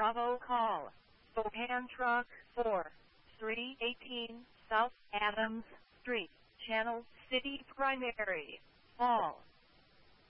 Bravo call. Spokane Truck 4, 318 South Adams Street, Channel City Primary. All.